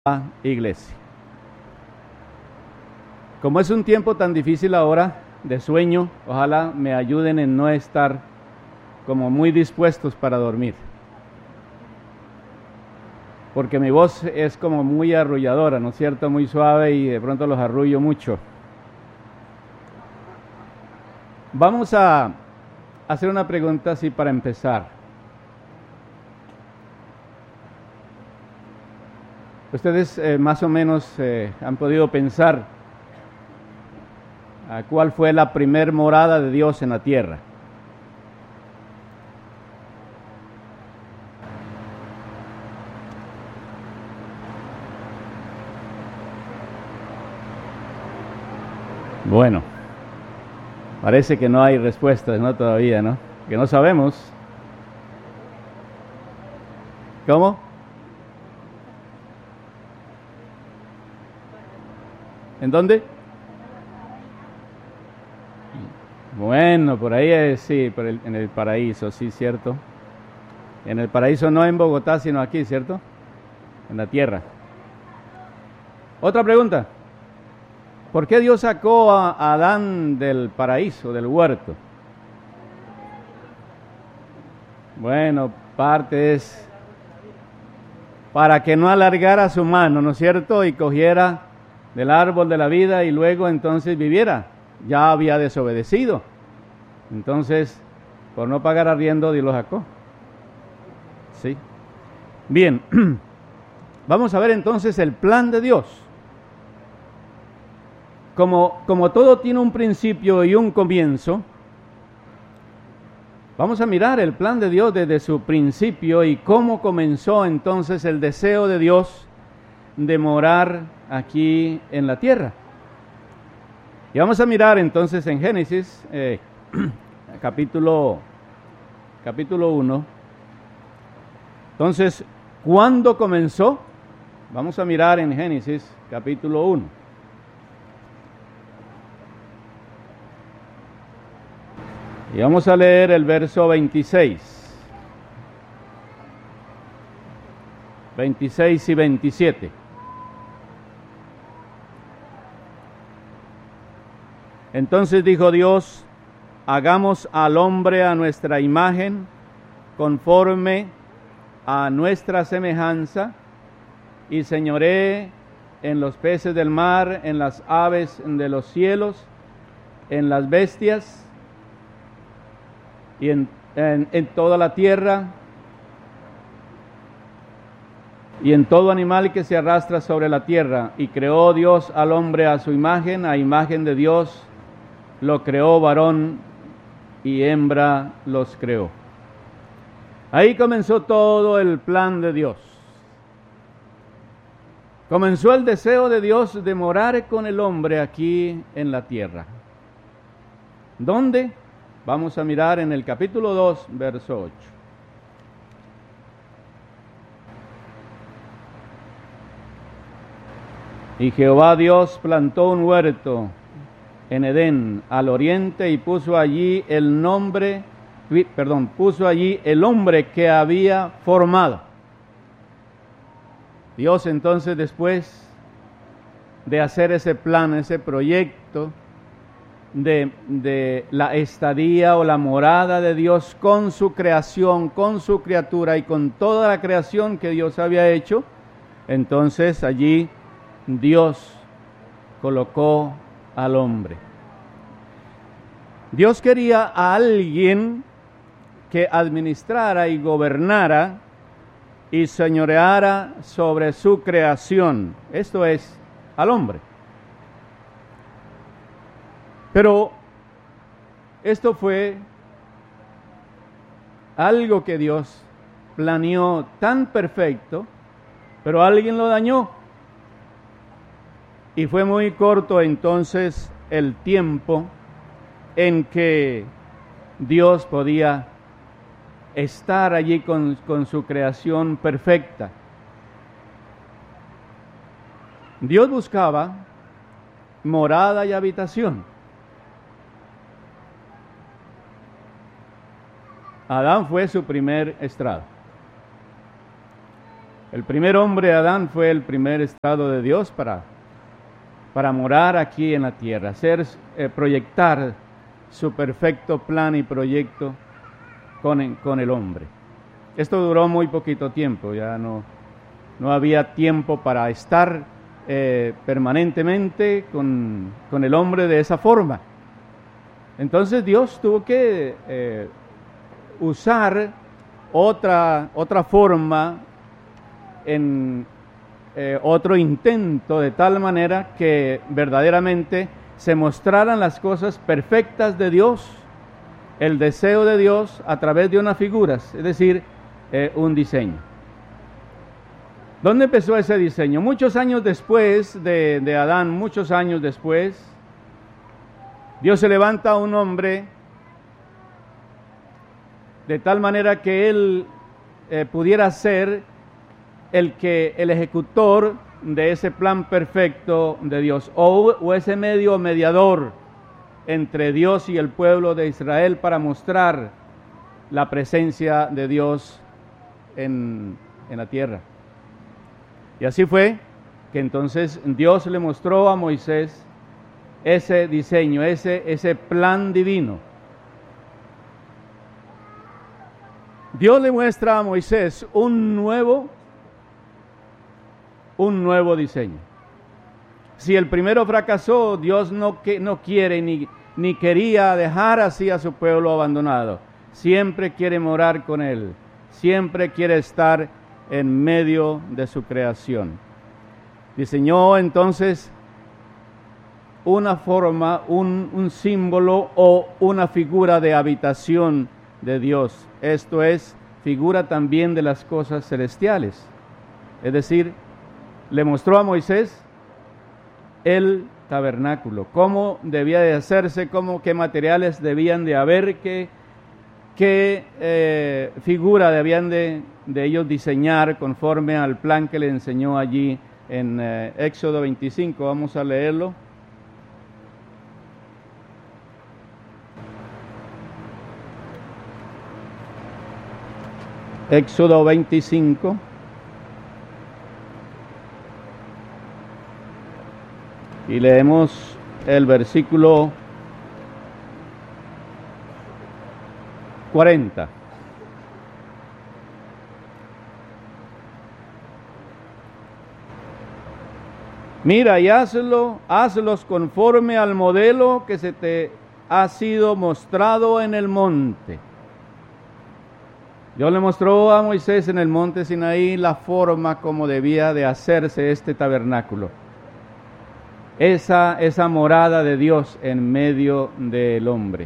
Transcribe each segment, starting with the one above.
iglesia. Como es un tiempo tan difícil ahora de sueño, ojalá me ayuden en no estar como muy dispuestos para dormir, porque mi voz es como muy arrulladora, ¿no es cierto? Muy suave y de pronto los arrullo mucho. Vamos a hacer una pregunta así para empezar. Ustedes más o menos han podido pensar cuál fue la primer morada de Dios en la tierra. Bueno, parece que no hay respuestas, ¿no? Todavía, ¿no? Que no sabemos. ¿Cómo? ¿En dónde? Bueno, por ahí sí, en el paraíso, sí, cierto. En el paraíso no en Bogotá, sino aquí, ¿cierto? En la tierra. Otra pregunta. ¿Por qué Dios sacó a Adán del paraíso, del huerto? Bueno, parte es para que no alargara su mano, ¿no es cierto? Y cogiera del árbol de la vida y luego entonces viviera. Ya había desobedecido. Entonces, por no pagar arriendo, Dios lo sacó. ¿Sí? Bien, vamos a ver entonces el plan de Dios. Como todo tiene un principio y un comienzo, vamos a mirar el plan de Dios desde su principio y cómo comenzó entonces el deseo de Dios de morar aquí en la tierra. Y vamos a mirar entonces en Génesis, capítulo 1. Entonces, ¿cuándo comenzó? Vamos a mirar en Génesis, capítulo 1. Y vamos a leer el verso 26. 26 y 27. Entonces dijo Dios: hagamos al hombre a nuestra imagen, conforme a nuestra semejanza, y señoree en los peces del mar, en las aves de los cielos, en las bestias, y en toda la tierra, y en todo animal que se arrastra sobre la tierra. Y creó Dios al hombre a su imagen, a imagen de Dios lo creó, varón y hembra los creó. Ahí comenzó todo el plan de Dios. Comenzó el deseo de Dios de morar con el hombre aquí en la tierra. ¿Dónde? Vamos a mirar en el capítulo 2, verso 8. Y Jehová Dios plantó un huerto en Edén, al oriente, y puso allí el hombre que había formado. Dios entonces, después de hacer ese plan, ese proyecto de la estadía o la morada de Dios con su creación, con su criatura y con toda la creación que Dios había hecho, entonces allí Dios colocó al hombre. Dios quería a alguien que administrara y gobernara y señoreara sobre su creación, esto es, al hombre. Pero esto fue algo que Dios planeó tan perfecto, pero alguien lo dañó. Y fue muy corto entonces el tiempo en que Dios podía estar allí con su creación perfecta. Dios buscaba morada y habitación. Adán fue su primer estrado. El primer hombre, Adán, fue el primer estado de Dios para morar aquí en la tierra, proyectar su perfecto plan y proyecto con el hombre. Esto duró muy poquito tiempo, ya no había tiempo para estar permanentemente con el hombre de esa forma. Entonces Dios tuvo que usar otra forma, en otro intento, de tal manera que verdaderamente se mostraran las cosas perfectas de Dios, el deseo de Dios a través de unas figuras, es decir, un diseño. ¿Dónde empezó ese diseño? Muchos años después de Adán, muchos años después, Dios se levanta a un hombre de tal manera que él pudiera ser el ejecutor de ese plan perfecto de Dios, o ese medio mediador entre Dios y el pueblo de Israel para mostrar la presencia de Dios en la tierra. Y así fue que entonces Dios le mostró a Moisés ese diseño, ese plan divino. Dios le muestra a Moisés un nuevo diseño. Si el primero fracasó, Dios no quiere ni quería dejar así a su pueblo abandonado. Siempre quiere morar con él, siempre quiere estar en medio de su creación. Diseñó entonces una forma, un símbolo o una figura de habitación de Dios. Esto es figura también de las cosas celestiales. Es decir, le mostró a Moisés el tabernáculo, cómo debía de hacerse, qué materiales debían de haber, qué figura debían de ellos diseñar conforme al plan que le enseñó allí en Éxodo 25. Vamos a leerlo. Éxodo 25. Y leemos el versículo 40. Mira y hazlos conforme al modelo que se te ha sido mostrado en el monte. Dios le mostró a Moisés en el monte Sinaí la forma como debía de hacerse este tabernáculo. Esa morada de Dios en medio del hombre.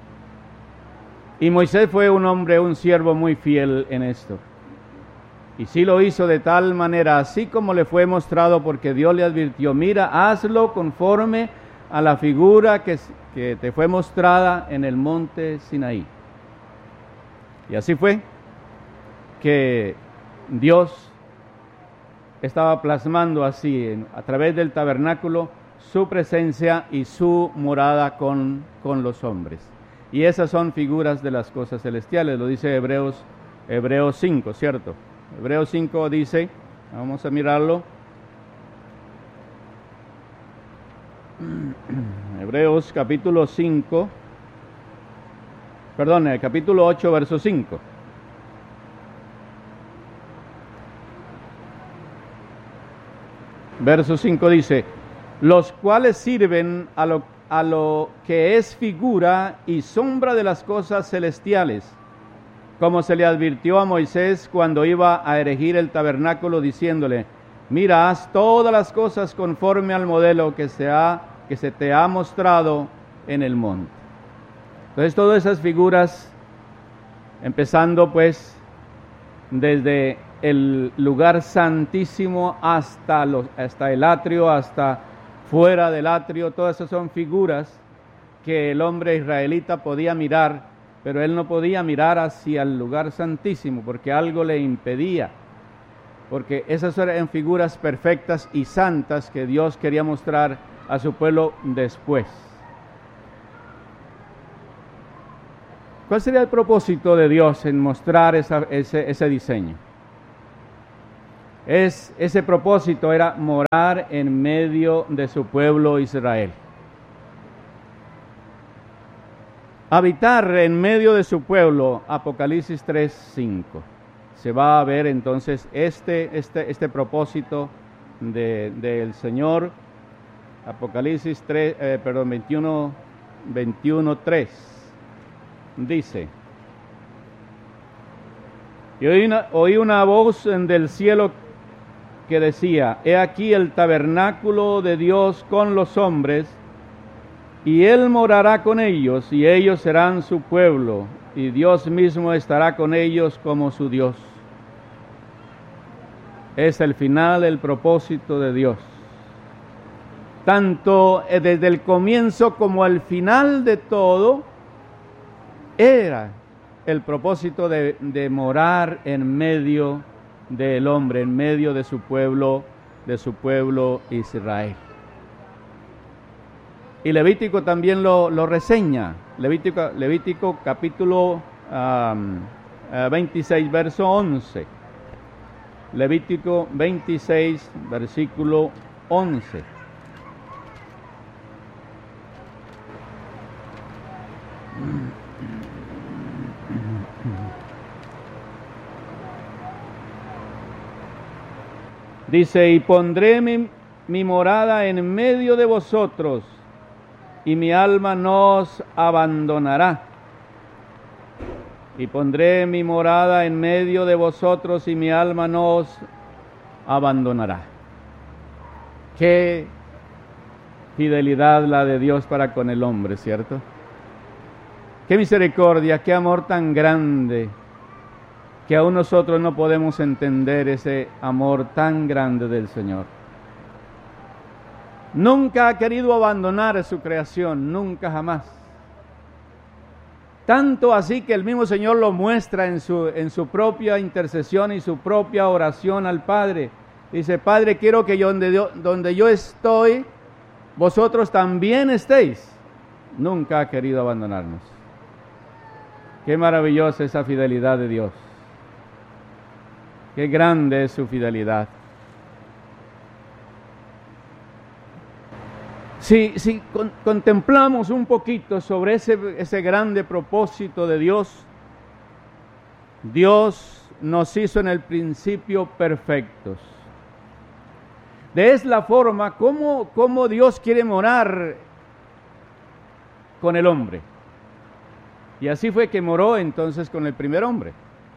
Y Moisés fue un siervo muy fiel en esto. Y sí lo hizo de tal manera, así como le fue mostrado, porque Dios le advirtió: mira, hazlo conforme a la figura que te fue mostrada en el monte Sinaí. Y así fue que Dios estaba plasmando así, a través del tabernáculo, su presencia y su morada con los hombres. Y esas son figuras de las cosas celestiales, lo dice Hebreos 5, ¿cierto? Hebreos 5 dice, vamos a mirarlo. Hebreos capítulo 8, verso 5. Verso 5 dice: los cuales sirven a lo que es figura y sombra de las cosas celestiales, como se le advirtió a Moisés cuando iba a erigir el tabernáculo, diciéndole: mira, haz todas las cosas conforme al modelo que se te ha mostrado en el monte. Entonces, todas esas figuras, empezando pues desde el lugar santísimo hasta el atrio, hasta fuera del atrio, todas esas son figuras que el hombre israelita podía mirar, pero él no podía mirar hacia el lugar santísimo porque algo le impedía, porque esas eran figuras perfectas y santas que Dios quería mostrar a su pueblo después. ¿Cuál sería el propósito de Dios en mostrar ese diseño? Ese propósito era morar en medio de su pueblo Israel. Habitar en medio de su pueblo, Apocalipsis 3:5. Se va a ver entonces este propósito del Señor. Apocalipsis 21:3 dice: y oí una voz del cielo que decía: he aquí el tabernáculo de Dios con los hombres, y Él morará con ellos, y ellos serán su pueblo, y Dios mismo estará con ellos como su Dios. Es el final, el propósito de Dios. Tanto desde el comienzo como al final de todo, era el propósito de morar en medio del hombre, en medio de su pueblo Israel. Y Levítico también lo reseña. Levítico capítulo 26, verso 11. Levítico 26, versículo 11. Dice: y pondré mi morada en medio de vosotros, y mi alma no os abandonará. Y pondré mi morada en medio de vosotros, y mi alma no os abandonará. Qué fidelidad la de Dios para con el hombre, ¿cierto? Qué misericordia, qué amor tan grande, que aún nosotros no podemos entender ese amor tan grande del Señor. Nunca ha querido abandonar su creación, nunca jamás. Tanto así que el mismo Señor lo muestra en su propia intercesión y su propia oración al Padre. Dice: Padre, quiero que donde yo estoy, vosotros también estéis. Nunca ha querido abandonarnos. Qué maravillosa esa fidelidad de Dios. Qué grande es su fidelidad. Si contemplamos un poquito sobre ese grande propósito de Dios, Dios nos hizo en el principio perfectos. Es la forma como Dios quiere morar con el hombre. Y así fue que moró entonces con el primer hombre.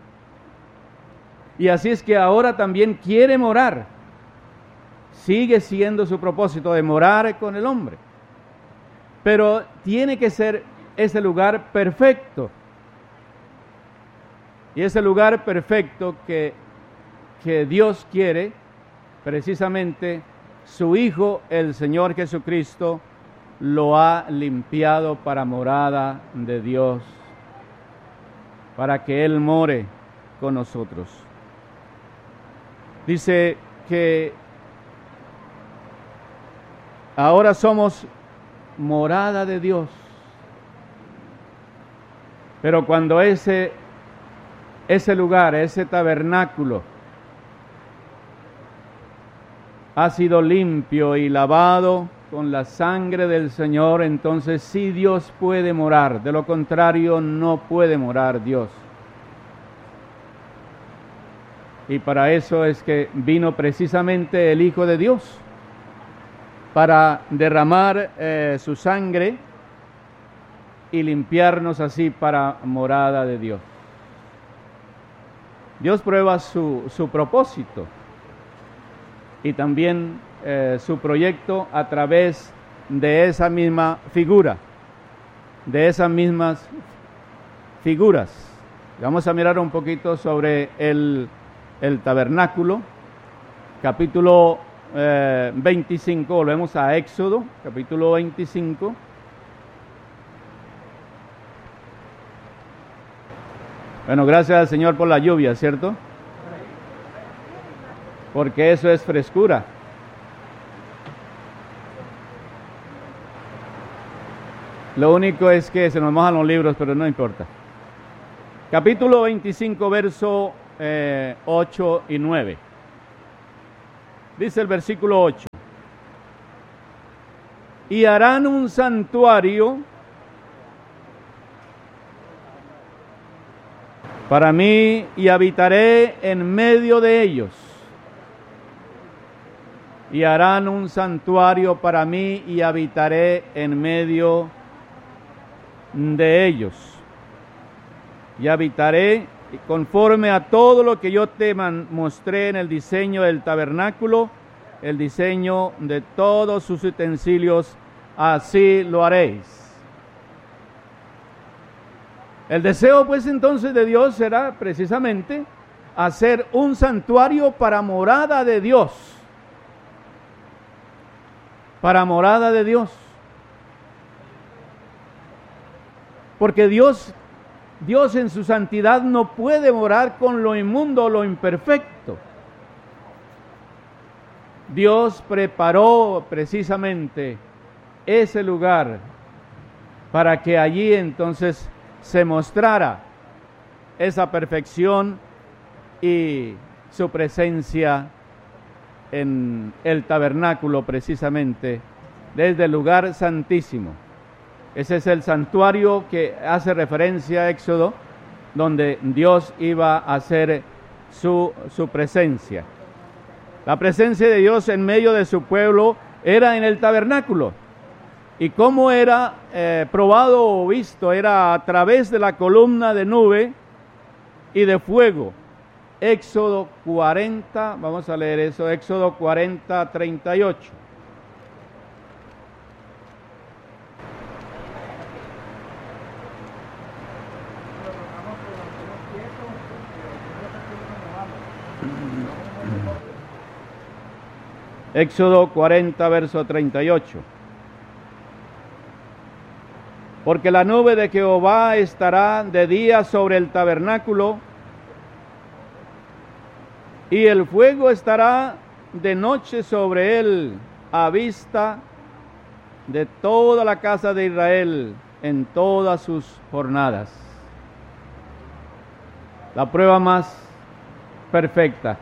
Y así es que ahora también quiere morar. Sigue siendo su propósito de morar con el hombre. Pero tiene que ser ese lugar perfecto. Y ese lugar perfecto que Dios quiere, precisamente su Hijo, el Señor Jesucristo, lo ha limpiado para morada de Dios, para que Él more con nosotros. Dice que ahora somos morada de Dios. Pero cuando ese lugar, ese tabernáculo, ha sido limpio y lavado con la sangre del Señor, entonces sí Dios puede morar. De lo contrario, no puede morar Dios. Y para eso es que vino precisamente el Hijo de Dios, para derramar su sangre y limpiarnos así para morada de Dios. Dios prueba su propósito y también su proyecto a través de esa misma figura, de esas mismas figuras. Vamos a mirar un poquito sobre el tabernáculo, capítulo 25, volvemos a Éxodo, capítulo 25. Bueno, gracias al Señor por la lluvia, ¿cierto? Porque eso es frescura. Lo único es que se nos mojan los libros, pero no importa. Capítulo 25, verso 8 y 9. Dice el versículo 8. Y harán un santuario para mí y habitaré en medio de ellos. Y harán un santuario para mí y habitaré en medio de ellos. Y habitaré conforme a todo lo que yo te mostré en el diseño del tabernáculo, el diseño de todos sus utensilios, así lo haréis. El deseo pues entonces de Dios será precisamente hacer un santuario para morada de Dios. Para morada de Dios. Porque Dios en su santidad no puede morar con lo inmundo o lo imperfecto. Dios preparó precisamente ese lugar para que allí entonces se mostrara esa perfección y su presencia en el tabernáculo precisamente, desde el lugar santísimo. Ese es el santuario que hace referencia a Éxodo, donde Dios iba a hacer su presencia. La presencia de Dios en medio de su pueblo era en el tabernáculo. ¿Y cómo era probado o visto? Era a través de la columna de nube y de fuego. Éxodo 40, vamos a leer eso, Éxodo 40, 38. Éxodo 40, verso 38. Porque la nube de Jehová estará de día sobre el tabernáculo, y el fuego estará de noche sobre él, a vista de toda la casa de Israel en todas sus jornadas. La prueba más perfecta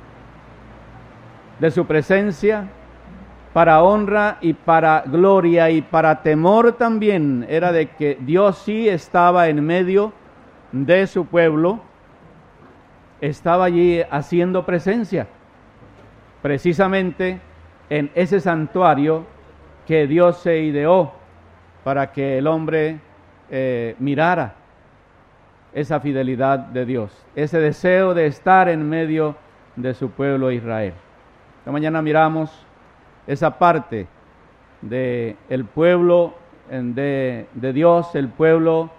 de su presencia, para honra y para gloria y para temor también, era de que Dios sí estaba en medio de su pueblo, estaba allí haciendo presencia, precisamente en ese santuario que Dios se ideó para que el hombre mirara esa fidelidad de Dios, ese deseo de estar en medio de su pueblo Israel. Esta mañana miramos esa parte de el pueblo de Dios, el pueblo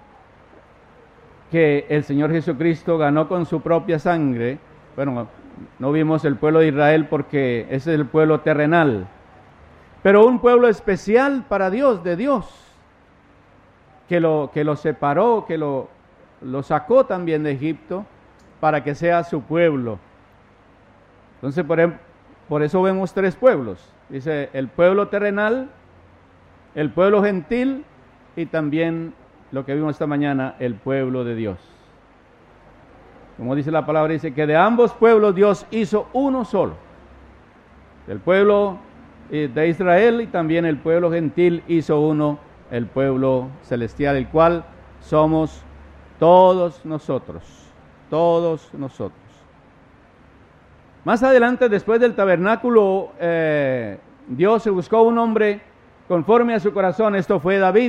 que el Señor Jesucristo ganó con su propia sangre. Bueno, no vimos el pueblo de Israel porque ese es el pueblo terrenal, pero un pueblo especial para Dios, de Dios, que lo separó, que lo sacó también de Egipto para que sea su pueblo. Entonces, por eso vemos tres pueblos. Dice el pueblo terrenal, el pueblo gentil y también lo que vimos esta mañana, el pueblo de Dios. Como dice la palabra, dice que de ambos pueblos Dios hizo uno solo. El pueblo de Israel y también el pueblo gentil hizo uno, el pueblo celestial, el cual somos todos nosotros. Todos nosotros. Más adelante, después del tabernáculo, Dios se buscó un hombre conforme a su corazón. Esto fue David.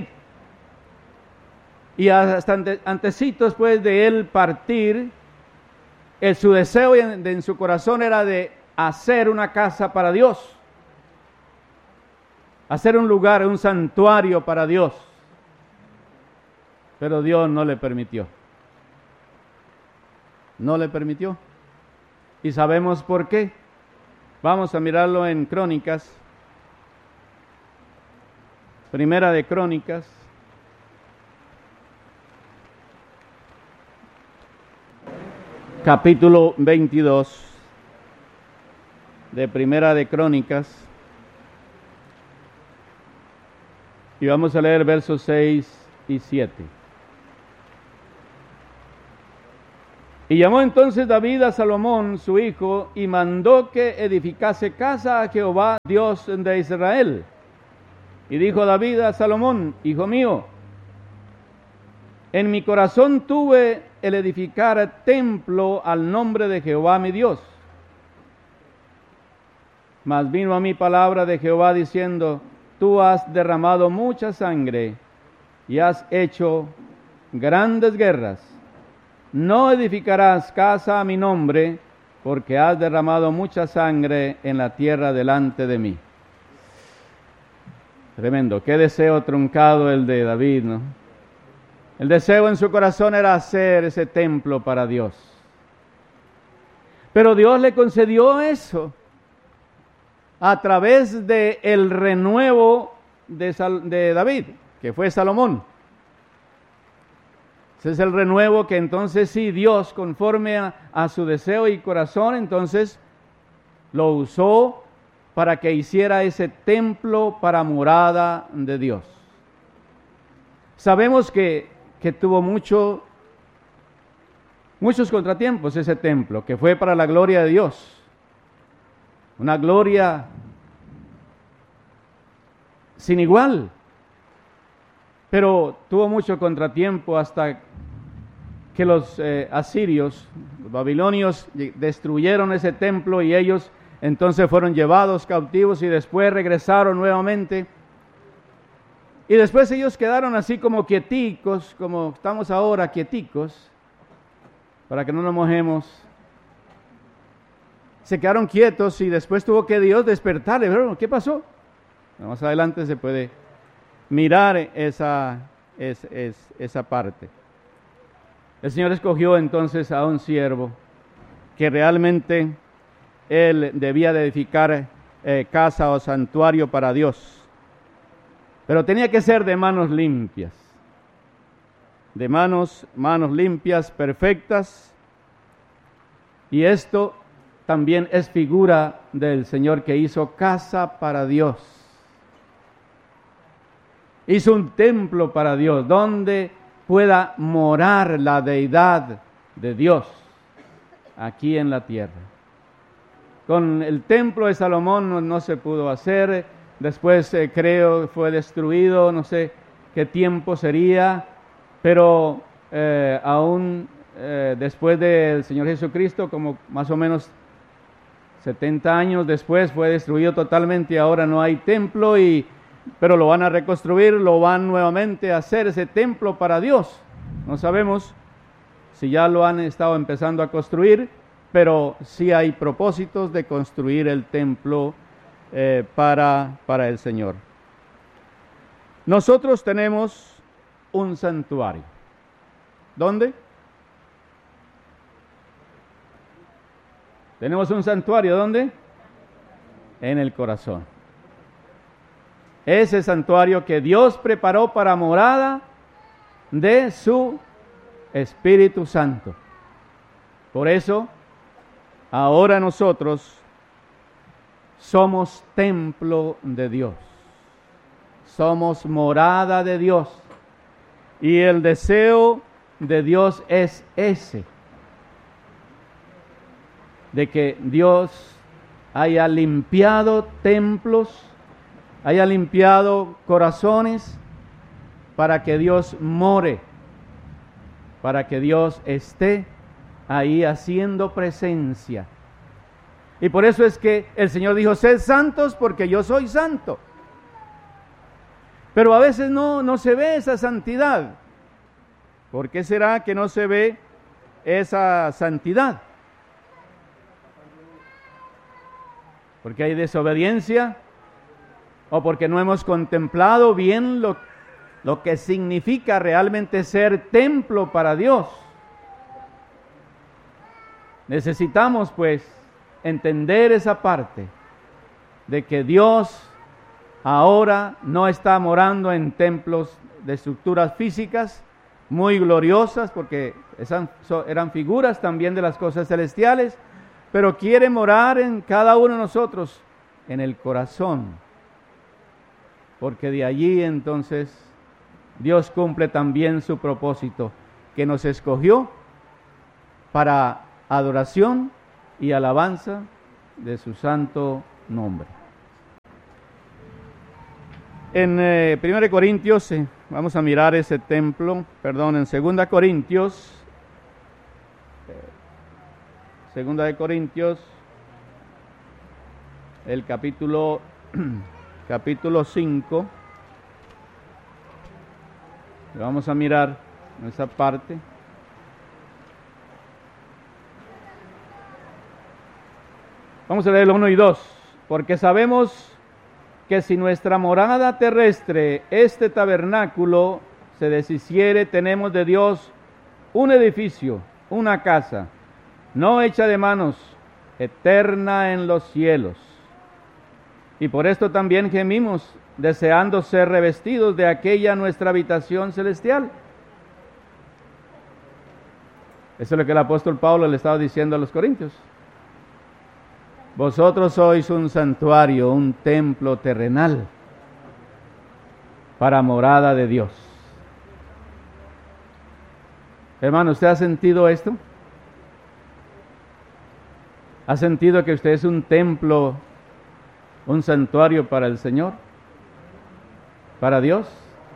Y hasta antecitos pues de él partir, su deseo en su corazón era de hacer una casa para Dios. Hacer un lugar, un santuario para Dios. Pero Dios no le permitió. No le permitió. Y sabemos por qué. Vamos a mirarlo en Crónicas. Primera de Crónicas. Capítulo 22 de Primera de Crónicas. Y vamos a leer versos 6 y 7. Y llamó entonces David a Salomón, su hijo, y mandó que edificase casa a Jehová, Dios de Israel. Y dijo David a Salomón: hijo mío, en mi corazón tuve el edificar templo al nombre de Jehová mi Dios. Mas vino a mí palabra de Jehová diciendo: tú has derramado mucha sangre y has hecho grandes guerras. No edificarás casa a mi nombre, porque has derramado mucha sangre en la tierra delante de mí. Tremendo, qué deseo truncado el de David, ¿no? El deseo en su corazón era hacer ese templo para Dios. Pero Dios le concedió eso a través de el renuevo de David, que fue Salomón. Ese es el renuevo que entonces sí, Dios, conforme a su deseo y corazón, entonces lo usó para que hiciera ese templo para morada de Dios. Sabemos que tuvo muchos contratiempos ese templo, que fue para la gloria de Dios. Una gloria sin igual. Pero tuvo mucho contratiempo hasta que los asirios, los babilonios, destruyeron ese templo y ellos entonces fueron llevados cautivos y después regresaron nuevamente. Y después ellos quedaron así como quieticos, como estamos ahora quieticos, para que no nos mojemos. Se quedaron quietos y después tuvo que Dios despertarle. ¿Pero qué pasó? Más adelante se puede mirar esa parte. El Señor escogió entonces a un siervo que realmente él debía de edificar casa o santuario para Dios. Pero tenía que ser de manos limpias. De manos limpias, perfectas. Y esto también es figura del Señor que hizo casa para Dios. Hizo un templo para Dios, donde pueda morar la deidad de Dios aquí en la tierra. Con el templo de Salomón no se pudo hacer, después creo fue destruido, no sé qué tiempo sería, pero aún después del Señor Jesucristo, como más o menos 70 años después, fue destruido totalmente y ahora no hay templo, pero lo van a reconstruir, lo van nuevamente a hacer ese templo para Dios. No sabemos si ya lo han estado empezando a construir, pero sí hay propósitos de construir el templo para el Señor. Nosotros tenemos un santuario. ¿Dónde? Tenemos un santuario, ¿dónde? En el corazón. Ese santuario que Dios preparó para morada de su Espíritu Santo. Por eso, ahora nosotros somos templo de Dios. Somos morada de Dios. Y el deseo de Dios es ese. De que Dios haya limpiado templos, haya limpiado corazones, para que Dios more, para que Dios esté ahí haciendo presencia. Y por eso es que el Señor dijo: sed santos porque yo soy santo. Pero a veces no se ve esa santidad. ¿Por qué será que no se ve esa santidad? ¿Porque hay desobediencia? ¿O porque no hemos contemplado bien lo que significa realmente ser templo para Dios? Necesitamos pues entender esa parte de que Dios ahora no está morando en templos de estructuras físicas muy gloriosas, porque eran figuras también de las cosas celestiales, pero quiere morar en cada uno de nosotros, en el corazón, porque de allí entonces Dios cumple también su propósito, que nos escogió para adoración y alabanza de su santo nombre. En 1 Corintios, vamos a mirar ese templo, perdón, en 2 Corintios, 2 el capítulo 5, vamos a mirar esa parte. Vamos a leer el 1 y 2, porque sabemos que si nuestra morada terrestre, este tabernáculo, se deshiciere, tenemos de Dios un edificio, una casa, no hecha de manos, eterna en los cielos. Y por esto también gemimos, deseando ser revestidos de aquella nuestra habitación celestial. Eso es lo que el apóstol Pablo le estaba diciendo a los corintios. Vosotros sois un santuario, un templo terrenal para morada de Dios. Hermano, ¿usted ha sentido esto? ¿Ha sentido que usted es un templo, un santuario para el Señor? ¿Para Dios?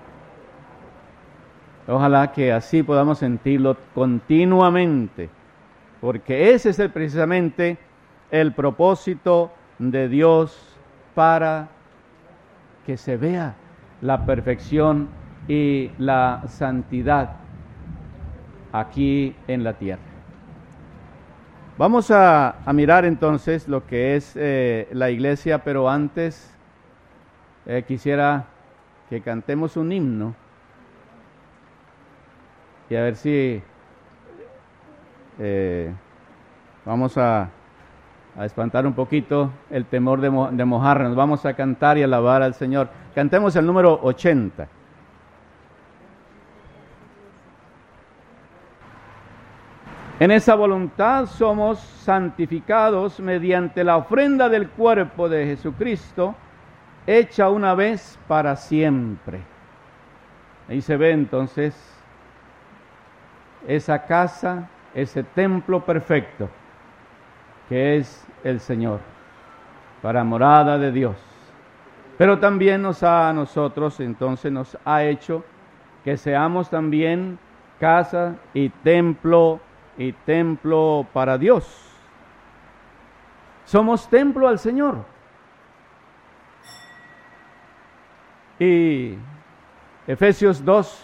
Ojalá que así podamos sentirlo continuamente, porque ese es precisamente el propósito de Dios, para que se vea la perfección y la santidad aquí en la tierra. Vamos a mirar entonces lo que es la iglesia, pero antes quisiera que cantemos un himno y a ver si vamos a espantar un poquito el temor de mojarnos. Vamos a cantar y alabar al Señor. Cantemos el número 80. En esa voluntad somos santificados mediante la ofrenda del cuerpo de Jesucristo, hecha una vez para siempre. Ahí se ve entonces esa casa, ese templo perfecto, que es el Señor, para morada de Dios. Pero también nos ha hecho que seamos también casa y templo para Dios. Somos templo al Señor. Y Efesios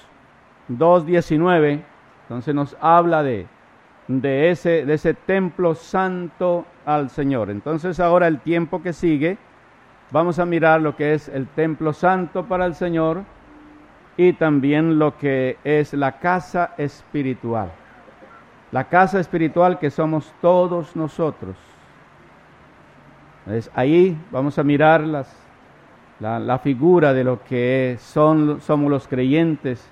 2:19, entonces nos habla de ese templo santo al Señor. Entonces ahora el tiempo que sigue, vamos a mirar lo que es el templo santo para el Señor y también lo que es la casa espiritual. La casa espiritual que somos todos nosotros. Entonces, ahí vamos a mirar la figura de lo que somos los creyentes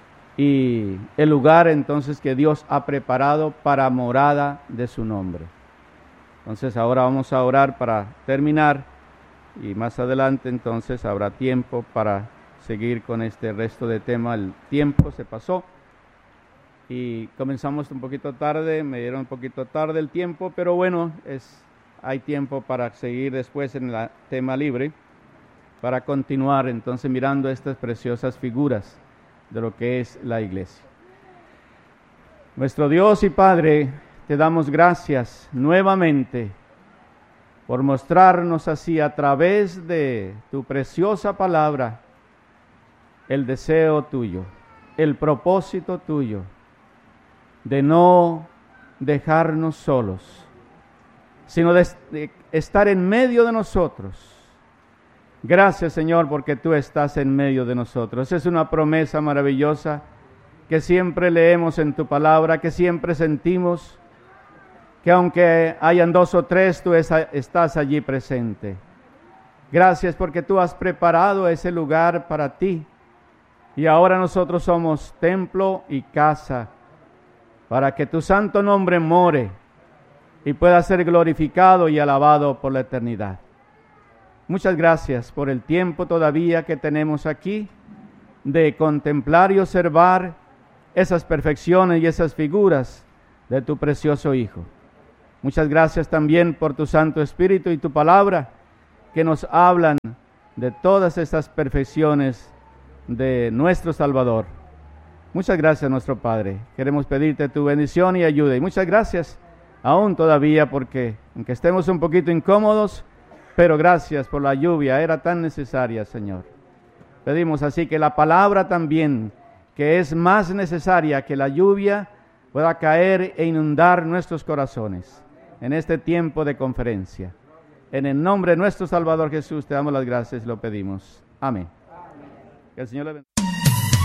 y el lugar entonces que Dios ha preparado para morada de su nombre. Entonces ahora vamos a orar para terminar y más adelante entonces habrá tiempo para seguir con este resto de tema. El tiempo se pasó y comenzamos un poquito tarde, me dieron un poquito tarde el tiempo, pero bueno, hay tiempo para seguir después en el tema libre, para continuar entonces mirando estas preciosas figuras de lo que es la iglesia. Nuestro Dios y Padre, te damos gracias nuevamente por mostrarnos así a través de tu preciosa palabra el deseo tuyo, el propósito tuyo de no dejarnos solos, sino de estar en medio de nosotros. Gracias, Señor, porque tú estás en medio de nosotros. Es una promesa maravillosa que siempre leemos en tu palabra, que siempre sentimos, que aunque hayan 2 o 3, tú estás allí presente. Gracias porque tú has preparado ese lugar para ti. Y ahora nosotros somos templo y casa, para que tu santo nombre more y pueda ser glorificado y alabado por la eternidad. Muchas gracias por el tiempo todavía que tenemos aquí de contemplar y observar esas perfecciones y esas figuras de tu precioso Hijo. Muchas gracias también por tu Santo Espíritu y tu palabra, que nos hablan de todas estas perfecciones de nuestro Salvador. Muchas gracias, nuestro Padre. Queremos pedirte tu bendición y ayuda. Y muchas gracias aún todavía, porque aunque estemos un poquito incómodos, pero gracias por la lluvia, era tan necesaria, Señor. Pedimos así que la palabra también, que es más necesaria que la lluvia, pueda caer e inundar nuestros corazones en este tiempo de conferencia. En el nombre de nuestro Salvador Jesús te damos las gracias y lo pedimos. Amén. Que el Señor le bendiga.